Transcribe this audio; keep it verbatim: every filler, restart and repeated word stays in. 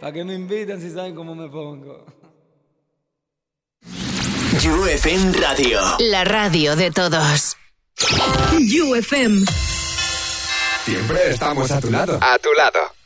¿Para qué me invitan si saben cómo me pongo? U F M Radio. La radio de todos. U F M. Siempre estamos a tu lado. A tu lado.